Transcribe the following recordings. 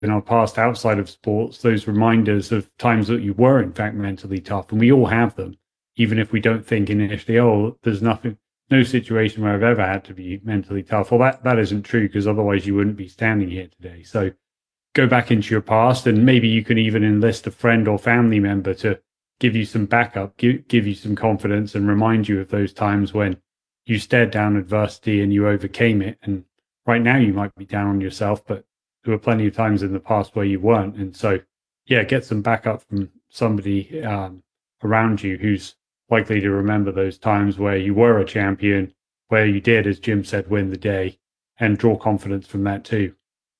in our past outside of sports, those reminders of times that you were in fact mentally tough, and we all have them, even if we don't think initially, oh, there's nothing, no situation where I've ever had to be mentally tough. Well, that isn't true, because otherwise you wouldn't be standing here today. So go back into your past, and maybe you can even enlist a friend or family member to give you some backup, give you some confidence, and remind you of those times when you stared down adversity and you overcame it. And right now you might be down on yourself, but there were plenty of times in the past where you weren't. And so, yeah, get some backup from somebody around you who's likely to remember those times where you were a champion, where you did, as Jim said, win the day, and draw confidence from that too.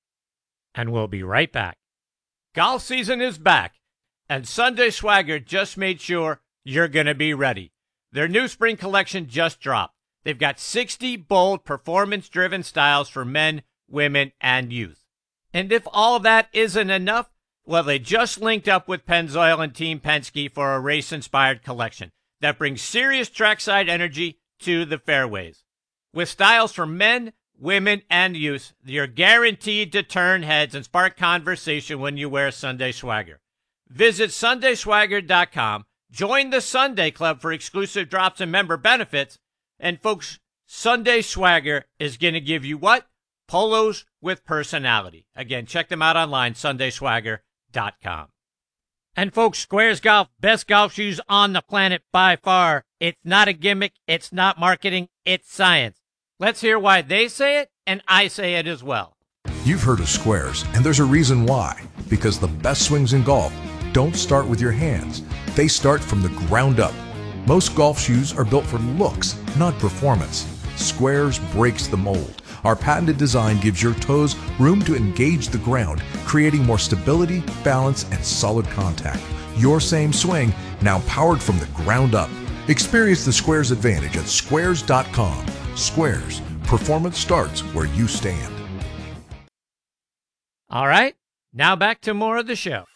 And we'll be right back. Golf season is back, and Sunday Swagger just made sure you're going to be ready. Their new spring collection just dropped. They've got 60 bold, performance-driven styles for men, women, and youth. And if all of that isn't enough, well, they just linked up with Pennzoil and Team Penske for a race-inspired collection that brings serious trackside energy to the fairways. With styles for men, women, and youth, you're guaranteed to turn heads and spark conversation when you wear Sunday Swagger. Visit SundaySwagger.com, join the Sunday Club for exclusive drops and member benefits, and folks, Sunday Swagger is going to give you what? Polos with personality. Again, check them out online, SundaySwagger.com. And folks, Squares Golf, best golf shoes on the planet by far. It's not a gimmick, it's not marketing, it's science. Let's hear why they say it, and I say it as well. You've heard of Squares, and there's a reason why. Because the best swings in golf don't start with your hands. They start from the ground up. Most golf shoes are built for looks, not performance. Squares breaks the mold. Our patented design gives your toes room to engage the ground, creating more stability, balance, and solid contact. Your same swing, now powered from the ground up. Experience the Squares advantage at squares.com. Squares. Performance starts where you stand. All right, now back to more of the show.